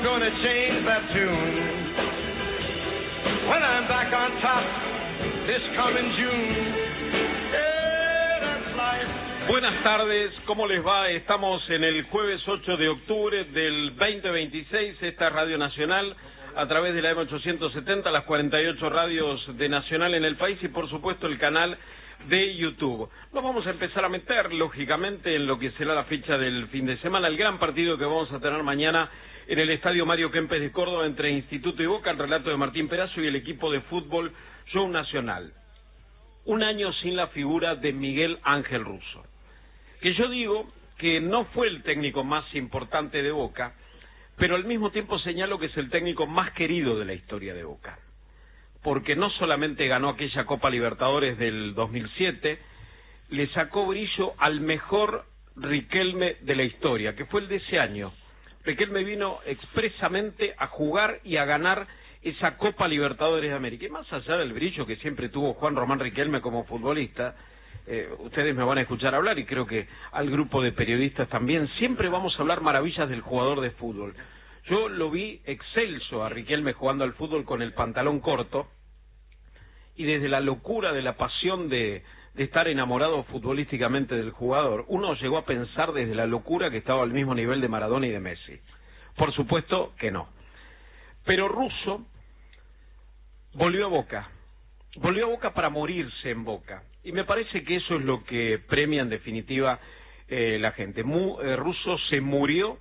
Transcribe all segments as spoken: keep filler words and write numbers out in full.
gonna change that tune when I'm back on top this coming June. Yeah, that's life. Buenas tardes, ¿cómo les va? Estamos en el jueves ocho de octubre del veinte veintiséis, esta es Radio Nacional, a través de la M ochocientos setenta, las cuarenta y ocho radios de Nacional en el país y por supuesto el canal de YouTube. Nos vamos a empezar a meter, lógicamente, en lo que será la fecha del fin de semana, el gran partido que vamos a tener mañana en el Estadio Mario Kempes de Córdoba entre Instituto y Boca, el relato de Martín Perazo y el equipo de fútbol Show Nacional. Un año sin la figura de Miguel Ángel Russo, que yo digo que no fue el técnico más importante de Boca, pero al mismo tiempo señalo que es el técnico más querido de la historia de Boca, porque no solamente ganó aquella Copa Libertadores del dos mil siete, le sacó brillo al mejor Riquelme de la historia, que fue el de ese año. Riquelme vino expresamente a jugar y a ganar esa Copa Libertadores de América. Y más allá del brillo que siempre tuvo Juan Román Riquelme como futbolista, eh, ustedes me van a escuchar hablar y creo que al grupo de periodistas también, siempre vamos a hablar maravillas del jugador de fútbol. Yo lo vi excelso a Riquelme jugando al fútbol con el pantalón corto y desde la locura de la pasión de, de estar enamorado futbolísticamente del jugador, uno llegó a pensar desde la locura que estaba al mismo nivel de Maradona y de Messi. Por supuesto que no. Pero Russo volvió a Boca, volvió a Boca para morirse en Boca. Y me parece que eso es lo que premia en definitiva eh, la gente. Mu, eh, Russo se murió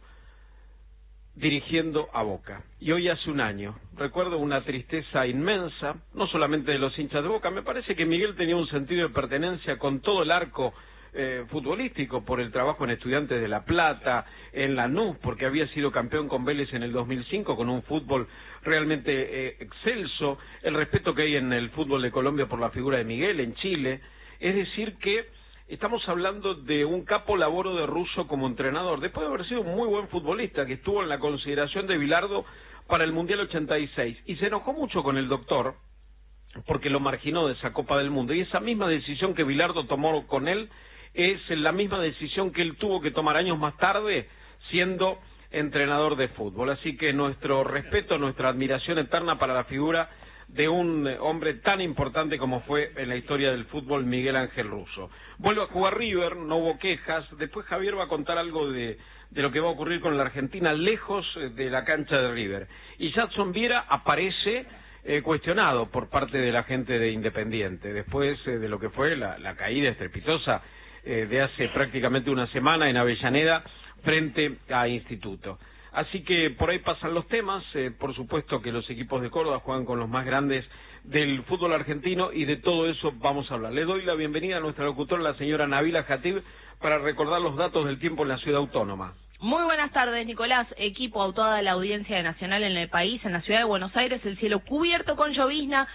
dirigiendo a Boca. Y hoy hace un año, recuerdo una tristeza inmensa, no solamente de los hinchas de Boca, me parece que Miguel tenía un sentido de pertenencia con todo el arco eh, futbolístico, por el trabajo en Estudiantes de La Plata, en Lanús, porque había sido campeón con Vélez en el dos mil cinco, con un fútbol realmente eh, excelso, el respeto que hay en el fútbol de Colombia por la figura de Miguel, en Chile, es decir que estamos hablando de un capo laboro de Russo como entrenador, después de haber sido un muy buen futbolista, que estuvo en la consideración de Bilardo para el Mundial ochenta y seis, y se enojó mucho con el doctor, porque lo marginó de esa Copa del Mundo, y esa misma decisión que Bilardo tomó con él, es la misma decisión que él tuvo que tomar años más tarde, siendo entrenador de fútbol. Así que nuestro respeto, nuestra admiración eterna para la figura de un hombre tan importante como fue en la historia del fútbol Miguel Ángel Russo. Vuelve a jugar River, no hubo quejas, después Javier va a contar algo de, de lo que va a ocurrir con la Argentina lejos de la cancha de River. Y Jadson Viera aparece eh, cuestionado por parte de la gente de Independiente, después eh, de lo que fue la, la caída estrepitosa eh, de hace prácticamente una semana en Avellaneda frente a Instituto. Así que por ahí pasan los temas, eh, por supuesto que los equipos de Córdoba juegan con los más grandes del fútbol argentino y de todo eso vamos a hablar. Le doy la bienvenida a nuestra locutora, la señora Nabila Jatib, para recordar los datos del tiempo en la ciudad autónoma. Muy buenas tardes, Nicolás. Equipo a toda la audiencia de Nacional en el país, en la ciudad de Buenos Aires, el cielo cubierto con llovizna.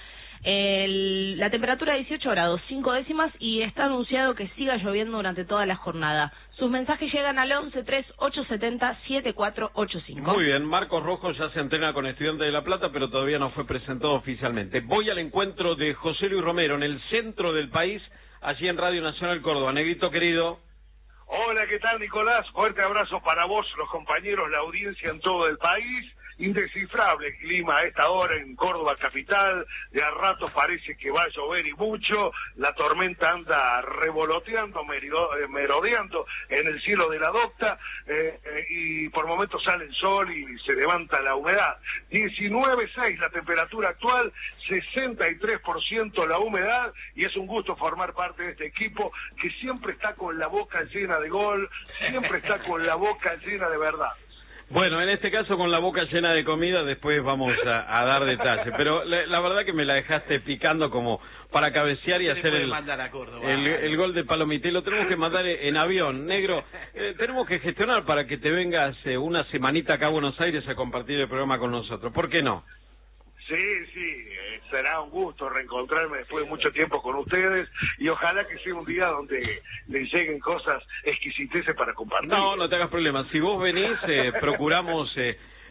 El, la temperatura dieciocho grados, cinco décimas y está anunciado que siga lloviendo durante toda la jornada. Sus mensajes llegan al once tres ocho siete cero siete cuatro ocho cinco. Muy bien, Marcos Rojo ya se entrena con Estudiantes de La Plata, pero todavía no fue presentado oficialmente. Voy al encuentro de José Luis Romero en el centro del país, allí en Radio Nacional Córdoba. Negrito querido. Hola, ¿qué tal, Nicolás? Fuerte abrazo para vos, los compañeros, la audiencia en todo el país. Indescifrable clima a esta hora en Córdoba capital, de a ratos parece que va a llover y mucho, la tormenta anda revoloteando, merido, eh, merodeando en el cielo de la docta, eh, eh, y por momentos sale el sol y se levanta la humedad. diecinueve punto seis la temperatura actual, sesenta y tres por ciento la humedad, y es un gusto formar parte de este equipo que siempre está con la boca llena de gol, siempre está con la boca llena de verdad. Bueno, en este caso con la boca llena de comida, después vamos a, a dar detalles, pero la, la verdad que me la dejaste picando como para cabecear y hacer el, el, el gol de Palomité. Lo tenemos que mandar en avión, negro. Eh, tenemos que gestionar para que te vengas eh, una semanita acá a Buenos Aires a compartir el programa con nosotros. ¿Por qué no? Sí, sí, eh, será un gusto reencontrarme después de mucho tiempo con ustedes y ojalá que sea un día donde les lleguen cosas exquisiteces para compartir. No, no te hagas problemas. Si vos venís, eh, procuramos eh,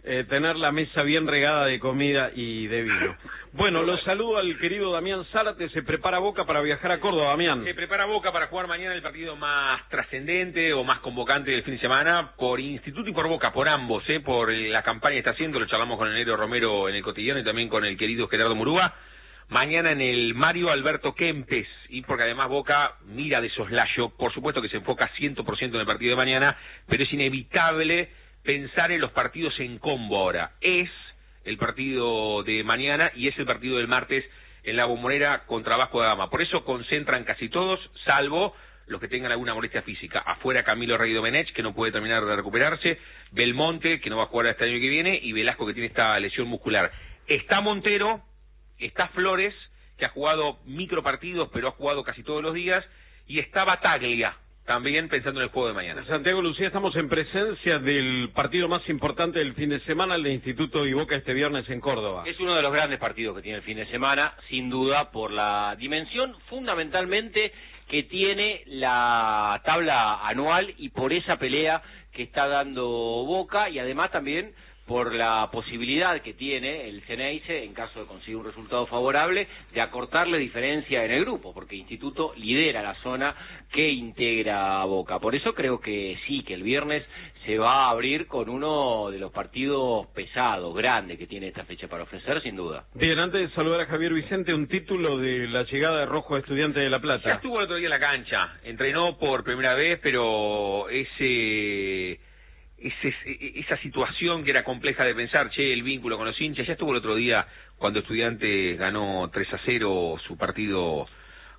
eh, tener la mesa bien regada de comida y de vino. Bueno, los saludo al querido Damián Zárate. Se prepara Boca para viajar a Córdoba, Damián. Se prepara Boca para jugar mañana el partido más trascendente o más convocante del fin de semana, por Instituto y por Boca, por ambos, ¿eh? Por la campaña que está haciendo. Lo charlamos con el Negro Romero en el Cotidiano y también con el querido Gerardo Murúa. Mañana en el Mario Alberto Kempes, y porque además Boca mira de soslayo, por supuesto que se enfoca cien por ciento en el partido de mañana, pero es inevitable pensar en los partidos en combo ahora. Es el partido de mañana y es el partido del martes en la Bombonera contra Vasco da Gama. Por eso concentran casi todos, salvo los que tengan alguna molestia física. Afuera Camilo Rey Domenech, que no puede terminar de recuperarse, Belmonte, que no va a jugar este año que viene, y Velasco, que tiene esta lesión muscular. Está Montero, está Flores, que ha jugado micropartidos, pero ha jugado casi todos los días, y está Bataglia, también pensando en el juego de mañana. Santiago Lucía, estamos en presencia del partido más importante del fin de semana, el de Instituto y Boca este viernes en Córdoba. Es uno de los grandes partidos que tiene el fin de semana, sin duda, por la dimensión fundamentalmente que tiene la tabla anual y por esa pelea que está dando Boca, y además también por la posibilidad que tiene el Ceneice, en caso de conseguir un resultado favorable, de acortarle diferencia en el grupo, porque Instituto lidera la zona que integra a Boca. Por eso creo que sí, que el viernes se va a abrir con uno de los partidos pesados, grandes, que tiene esta fecha para ofrecer, sin duda. Bien, antes de saludar a Javier Vicente, un título de la llegada de Rojo a Estudiante de La Plata. Ya estuvo el otro día en la cancha, entrenó por primera vez, pero ese... Ese, esa situación que era compleja de pensar, che, el vínculo con los hinchas, ya estuvo el otro día cuando Estudiantes ganó tres a cero su partido,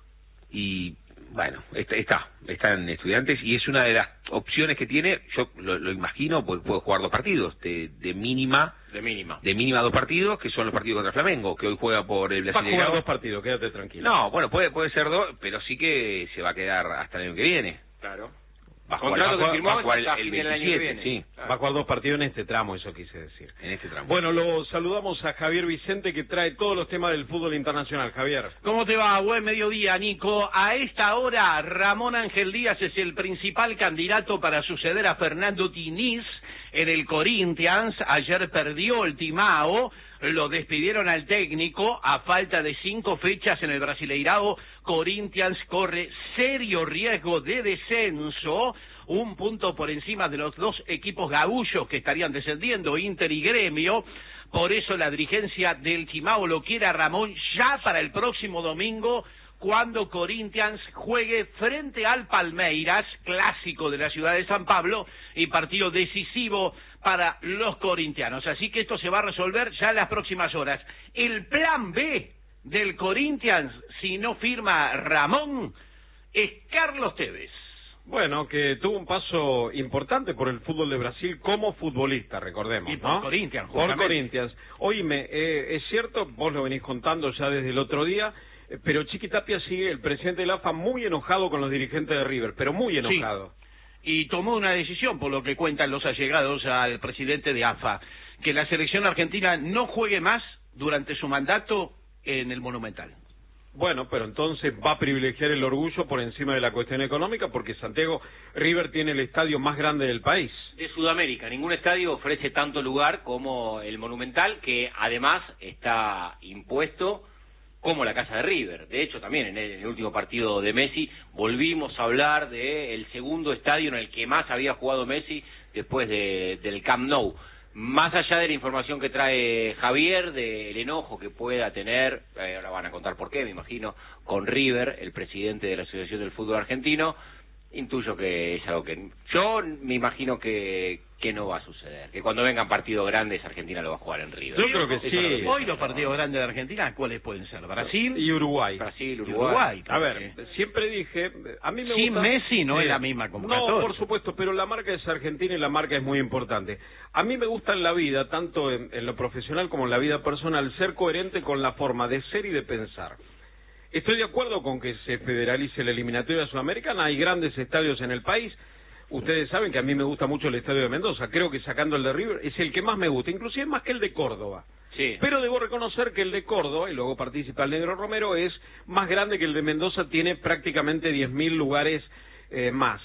y bueno, está, está, está en Estudiantes y es una de las opciones que tiene. Yo lo, lo imagino, pues puede jugar dos partidos de, de mínima de mínima de mínima dos partidos, que son los partidos contra Flamengo, que hoy juega por el Brasileirao. Va a jugar dos partidos, quédate tranquilo. No, bueno, puede puede ser dos, pero sí que se va a quedar hasta el año que viene. Claro. Va a jugar, va a jugar, va a jugar el, el veintisiete, sí. Va a jugar dos partidos en este tramo, eso quise decir. En este tramo. Bueno, lo saludamos a Javier Vicente, que trae todos los temas del fútbol internacional. Javier. ¿Cómo te va? Buen mediodía, Nico. A esta hora, Ramón Ángel Díaz es el principal candidato para suceder a Fernando Diniz en el Corinthians. Ayer perdió el Timao, lo despidieron al técnico a falta de cinco fechas en el Brasileirao. Corinthians corre serio riesgo de descenso, un punto por encima de los dos equipos gaullos que estarían descendiendo, Inter y Gremio. Por eso la dirigencia del Timao lo quiere a Ramón ya para el próximo domingo, cuando Corinthians juegue frente al Palmeiras, clásico de la ciudad de San Pablo, y partido decisivo para los corintianos. Así que esto se va a resolver ya en las próximas horas. El plan B del Corinthians, si no firma Ramón, es Carlos Tevez. Bueno, que tuvo un paso importante por el fútbol de Brasil como futbolista, recordemos, y por ¿no? Corinthians, por Corinthians. Oíme, eh, es cierto, vos lo venís contando ya desde el otro día, eh, pero Chiqui Tapia sigue, el presidente de la A F A, muy enojado con los dirigentes de River, pero muy enojado. Sí. Y tomó una decisión, por lo que cuentan los allegados al presidente de A F A, que la selección argentina no juegue más durante su mandato en el Monumental. Bueno, pero entonces va a privilegiar el orgullo por encima de la cuestión económica, porque Santiago, River tiene el estadio más grande del país. De Sudamérica, ningún estadio ofrece tanto lugar como el Monumental, que además está impuesto como la casa de River. De hecho, también en el, en el último partido de Messi volvimos a hablar del segundo estadio en el que más había jugado Messi después de, del Camp Nou. Más allá de la información que trae Javier, del enojo que pueda tener, eh, ahora van a contar por qué, me imagino, con River, el presidente de la Asociación del Fútbol Argentino, intuyo que es algo que yo me imagino que que no va a suceder, que cuando vengan partidos grandes Argentina lo va a jugar en River. Yo creo que sí. Hoy los partidos grandes de Argentina, ¿cuáles pueden ser? Brasil y Uruguay. Brasil, Uruguay. Uruguay. A ver, siempre dije, a mí me Sin gusta... Messi no eh, es la misma convocatoria. No, por supuesto, pero la marca es argentina y la marca es muy importante. A mí me gusta en la vida, tanto en, en lo profesional como en la vida personal, ser coherente con la forma de ser y de pensar. Estoy de acuerdo con que se federalice la eliminatoria sudamericana, hay grandes estadios en el país. Ustedes saben que a mí me gusta mucho el estadio de Mendoza, creo que sacando el de River es el que más me gusta, inclusive más que el de Córdoba. Sí. Pero debo reconocer que el de Córdoba, y luego participa el Negro Romero, es más grande que el de Mendoza, tiene prácticamente diez mil lugares eh, más.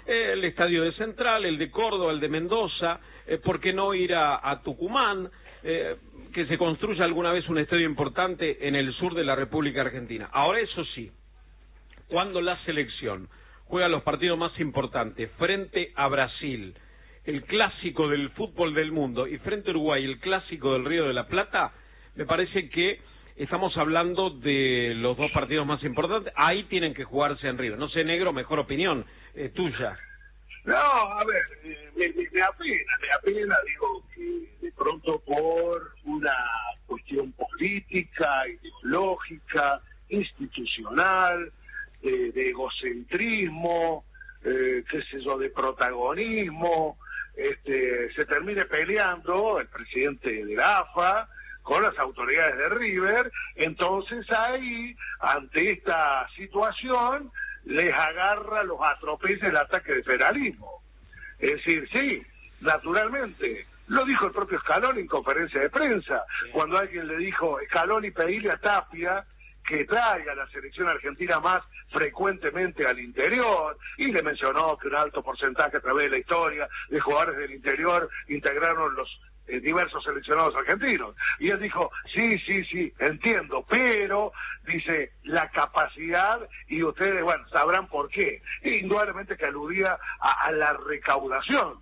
Eh, el estadio de Central, el de Córdoba, el de Mendoza, eh, ¿por qué no ir a, a Tucumán? Eh, que se construya alguna vez un estadio importante en el sur de la República Argentina. Ahora, eso sí, cuando la selección juega los partidos más importantes frente a Brasil, el clásico del fútbol del mundo, y frente a Uruguay, el clásico del Río de la Plata, me parece que estamos hablando de los dos partidos más importantes. Ahí tienen que jugarse en River. No sé, Negro, mejor opinión eh, tuya. No, a ver, eh, me, me, me apena, me apena, digo, que de pronto por una cuestión política, ideológica, institucional, de, de egocentrismo, eh, qué sé yo, de protagonismo, este, se termine peleando el presidente de la A F A con las autoridades de River. Entonces ahí, ante esta situación, les agarra, los atropella el ataque de federalismo. Es decir, sí, naturalmente, lo dijo el propio Scaloni en conferencia de prensa, sí. Cuando alguien le dijo, Scaloni, pedirle a Tapia que traiga a la selección argentina más frecuentemente al interior, y le mencionó que un alto porcentaje a través de la historia de jugadores del interior integraron los eh, diversos seleccionados argentinos. Y él dijo, sí, sí, sí, entiendo, pero, dice, la capacidad, y ustedes, bueno, sabrán por qué. E indudablemente que aludía a, a la recaudación.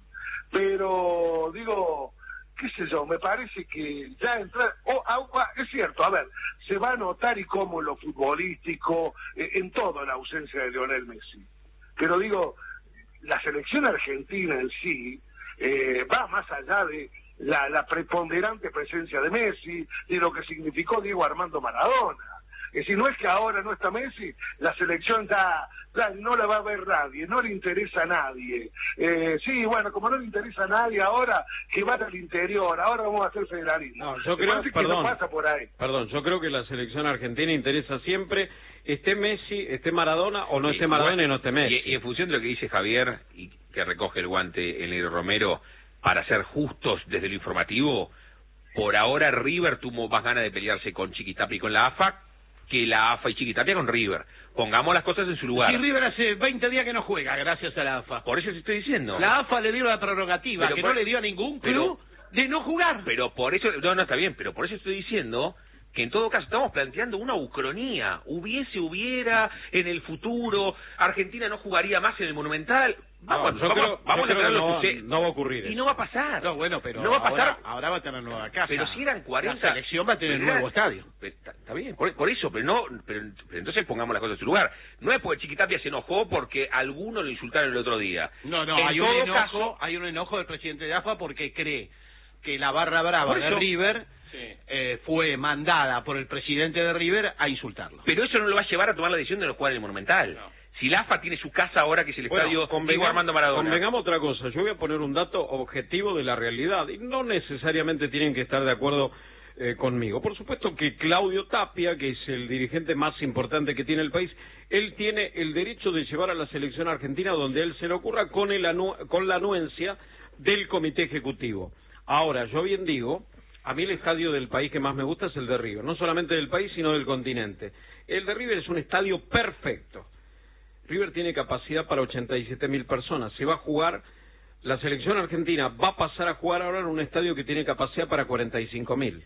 Pero, digo, qué sé yo, me parece que ya entrar, oh, ah, es cierto, a ver, se va a notar y cómo lo futbolístico, eh, en todo la ausencia de Lionel Messi. Pero digo, la selección argentina en sí eh, va más allá de la, la preponderante presencia de Messi, de lo que significó Diego Armando Maradona. Es decir, no es que ahora no está Messi, la selección ya, ya no la va a ver nadie, no le interesa a nadie. Eh, sí, bueno, como no le interesa a nadie ahora, que vaya al interior, ahora vamos a hacer federalismo. No, yo creo, que perdón, no pasa por ahí. Perdón, yo creo que la selección argentina interesa siempre, esté Messi, esté Maradona, o no sí, esté Maradona bueno, y no esté Messi. Y, y en función de lo que dice Javier, y que recoge el guante el negro Romero, para ser justos desde lo informativo, por ahora River tuvo más ganas de pelearse con Chiquitapia y con la A F A que la A F A y Chiquitapia con River. Pongamos las cosas en su lugar. Y River hace veinte días que no juega, gracias a la A F A. Por eso te estoy diciendo. La A F A le dio la prerrogativa, pero que por, no le dio a ningún club pero, de no jugar. Pero por eso, no, no está bien, pero por eso estoy diciendo que en todo caso estamos planteando una ucronía. Hubiese, hubiera, en el futuro, Argentina no jugaría más en el Monumental. Vamos, no, yo vamos, creo, vamos yo a creo que lo no, que usted... no va a ocurrir. Y eso. no va a pasar. No, bueno, pero no va a pasar. Ahora, ahora va a tener nueva casa. Pero si eran cuarenta... La selección va a tener pero nuevo era, estadio. Está, está bien, por, por eso, pero no... Pero, pero entonces pongamos las cosas en su lugar. No es porque Chiquitapia se enojó porque algunos lo insultaron el otro día. No, no, en hay un todo enojo, caso, hay un enojo del presidente de A F A porque cree que la barra brava Por de eso, River Sí. eh, fue mandada por el presidente de River a insultarlo. pero eso no lo va a llevar a tomar la decisión de no jugar en el Monumental. No. Si la A F A tiene su casa ahora, que es el Bueno, estadio convengamos- Diego Armando Maradona. Convengamos otra cosa, yo voy a poner un dato objetivo de la realidad, y no necesariamente tienen que estar de acuerdo eh, conmigo. Por supuesto que Claudio Tapia, que es el dirigente más importante que tiene el país, él tiene el derecho de llevar a la selección argentina donde él se le ocurra con, el anu con la anuencia del comité ejecutivo. Ahora, yo bien digo, a mí el estadio del país que más me gusta es el de River, no solamente del país, sino del continente. El de River es un estadio perfecto. River tiene capacidad para ochenta y siete mil personas. Se va a jugar, la selección argentina va a pasar a jugar ahora en un estadio que tiene capacidad para cuarenta y cinco mil.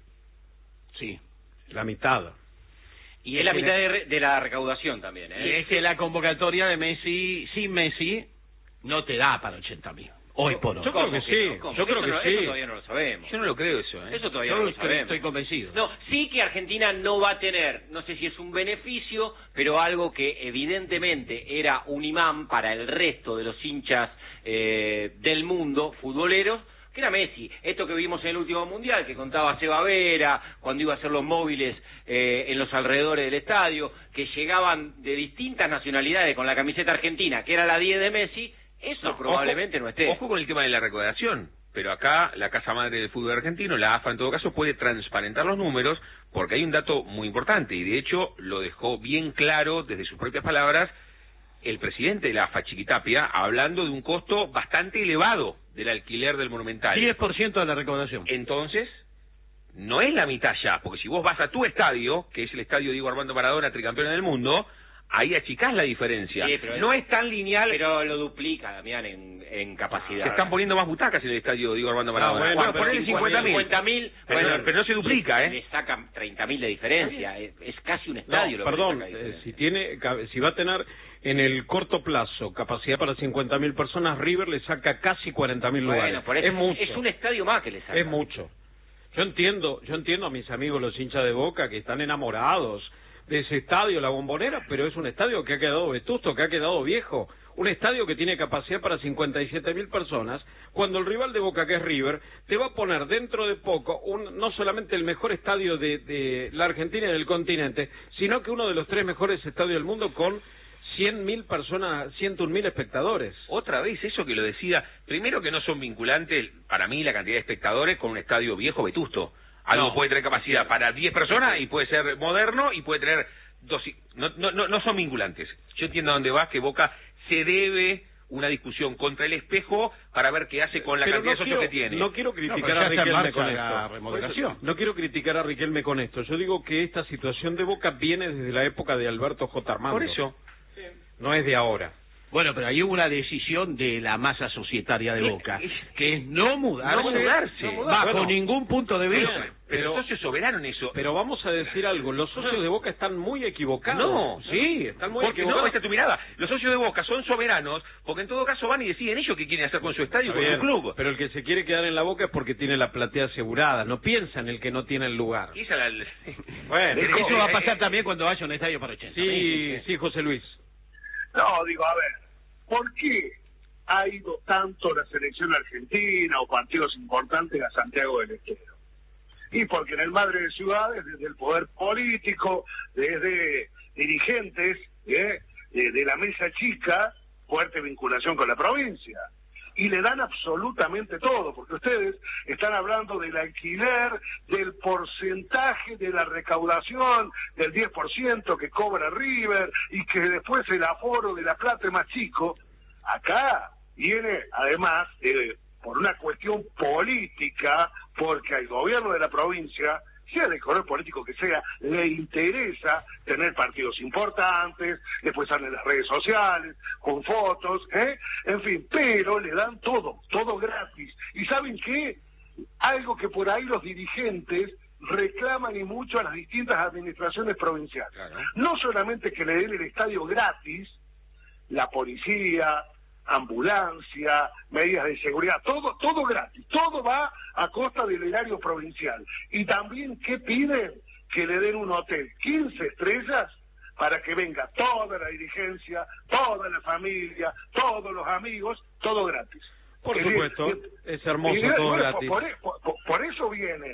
Sí. La mitad. Y es la mitad de, re- de la recaudación también, Y ¿eh? es que la convocatoria de Messi, sin Messi, no te da para ochenta mil. Hoy por hoy. Yo creo que sí, no? ¿Cómo? yo creo Eso que no- sí. Eso todavía no lo sabemos. Yo no lo creo eso, ¿eh? Eso todavía Yo no lo estoy, sabemos. estoy convencido. No, sí que Argentina no va a tener, no sé si es un beneficio, pero algo que evidentemente era un imán para el resto de los hinchas eh, del mundo, futboleros, que era Messi. Esto que vimos en el último Mundial, que contaba Seba Vera, cuando iba a hacer los móviles eh, en los alrededores del estadio, que llegaban de distintas nacionalidades con la camiseta argentina, que era la diez de Messi, eso No, probablemente ojo, no esté. Ojo con el tema de la recaudación, pero acá la casa madre del fútbol argentino, la A F A en todo caso, puede transparentar los números porque hay un dato muy importante y de hecho lo dejó bien claro desde sus propias palabras el presidente de la A F A, Chiquitapia, hablando de un costo bastante elevado del alquiler del Monumental. diez por ciento de la recaudación. Entonces, no es la mitad ya, porque si vos vas a tu estadio, que es el estadio Diego Armando Maradona, tricampeón del mundo, ahí achicás la diferencia. Sí, pero no es, es tan lineal. Pero lo duplica, Damián, en, en capacidad. Se están poniendo más butacas en el estadio Diego Armando Maradona. bueno, bueno, pero ponele cincuenta mil. cincuenta mil, Pero, bueno, pero no se duplica, ¿eh? Le sacan treinta mil de diferencia. Es, es casi un estadio. No, lo que perdón, le saca de eh, diferencia. si tiene, si va a tener en el corto plazo capacidad para cincuenta mil personas, River le saca casi cuarenta mil Bueno, lugares. por eso Es mucho. es un estadio más que le saca. Es mucho. Yo entiendo, yo entiendo a mis amigos los hinchas de Boca que están enamorados de ese estadio, la Bombonera, pero es un estadio que ha quedado vetusto, que ha quedado viejo. Un estadio que tiene capacidad para cincuenta y siete mil personas, cuando el rival de Boca, que es River, te va a poner dentro de poco un, no solamente el mejor estadio de, de la Argentina y del continente, sino que uno de los tres mejores estadios del mundo con cien mil personas, ciento un mil espectadores. Otra vez eso que lo decía, primero que no son vinculantes, para mí, la cantidad de espectadores con un estadio viejo vetusto. Algo No. puede tener capacidad para diez personas y puede ser moderno y puede tener dos... No, no, no, no son vinculantes. Yo entiendo a dónde vas, que Boca se debe una discusión contra el espejo para ver qué hace con la Pero cantidad no de socios quiero, que tiene. No quiero criticar No, a pero ya está en Riquelme marcha con la esto. remodelación. No quiero criticar a Riquelme con esto. Yo digo que esta situación de Boca viene desde la época de Alberto J. Armando. Por eso. No es de ahora. Bueno, pero ahí hubo una decisión de la masa societaria de Boca, que es no mudarse, No mudarse. bajo Bueno, ningún punto de vista. Pero, Pero- los socios soberanos en eso. Pero vamos a decir algo, los socios de Boca están muy equivocados. No, sí, están muy porque equivocados. no, esta es tu mirada. Los socios de Boca son soberanos, porque en todo caso van y deciden ellos qué quieren hacer con su estadio y Está con bien, su club. pero el que se quiere quedar en la Boca es porque tiene la platea asegurada, no piensa en el que no tiene el lugar. Y esa la- Bueno, Eso va a pasar también cuando vaya a un estadio para ochenta. sí, sí, José Luis. No, digo, a ver, ¿por qué ha ido tanto la selección argentina o partidos importantes a Santiago del Estero? Y porque en el Madre de Ciudades, desde el poder político, desde dirigentes ¿eh? de, de la mesa chica, fuerte vinculación con la provincia. Y le dan absolutamente todo, porque ustedes están hablando del alquiler, del porcentaje de la recaudación, del diez por ciento que cobra River, y que después el aforo de La Plata es más chico. Acá viene, además, eh, por una cuestión política, porque al gobierno de la provincia, sea del color político que sea, le interesa tener partidos importantes, después salen las redes sociales, con fotos, ¿eh? En fin, pero le dan todo, todo gratis. ¿Y saben qué? Algo que por ahí los dirigentes reclaman y mucho a las distintas administraciones provinciales. Claro. No solamente que le den el estadio gratis, la policía, ambulancia, medidas de seguridad, todo todo gratis, todo va a costa del erario provincial. Y también, ¿qué piden? Que le den un hotel quince estrellas para que venga toda la dirigencia, toda la familia, todos los amigos, todo gratis. Por Que supuesto, bien, es hermoso y, todo bueno, gratis. Por, por- por- por eso viene.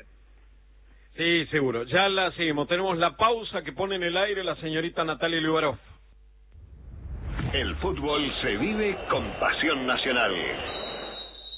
Sí, seguro. Ya la seguimos. Tenemos la pausa que pone en el aire la señorita Natalia Liubarov. El fútbol se vive con pasión nacional.